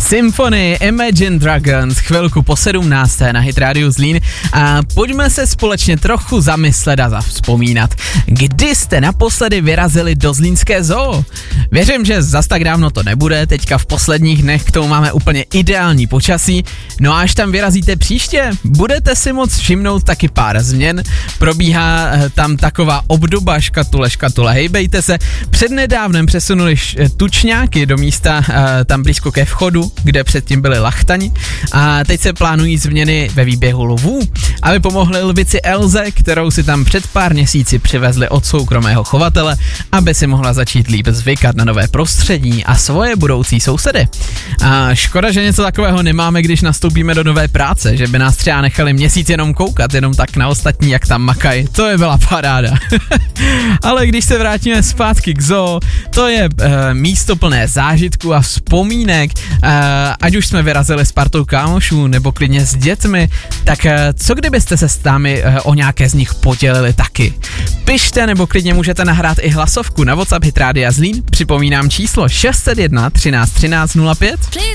Symphony, Imagine Dragons, chvilku po 17. na Hit Radio Zlín a pojďme se společně trochu zamyslet a zavzpomínat. Kdy jste naposledy vyrazili do zlínské zoo? Věřím, že zas tak dávno to nebude, teďka v posledních dnech k tomu máme úplně ideální počasí, no a až tam vyrazíte příště, budete si moc všimnout taky pár změn, probíhá tam taková obdoba škatule, hejbejte se, přednedávnem přesunuli tučňáky do místa tam blízko ke vchodu, kde předtím byly lachtani a teď se plánují změny ve výběhu lovů, aby pomohli lvici Elze, kterou si tam před pár měsíci přivezli od soukromého chovatele, aby si mohla začít líp zvykat na nové prostředí a svoje budoucí sousedy. A škoda, že něco takového nemáme, když nastoupíme do nové práce, že by nás třeba nechali měsíc jenom koukat, jenom tak na ostatní, jak tam makají, to je byla paráda. Ale když se vrátíme zpátky k zoo, to je místo plné zážitků a vzpomínek, ať už jsme vyrazili s partou kámošů nebo klidně s dětmi, tak co kdybyste se s námi o nějaké z nich podělili taky? Pište nebo klidně můžete nahrát i hlasovku na WhatsApp Hit Rádia Zlín, připomínám číslo 601 13 13 05.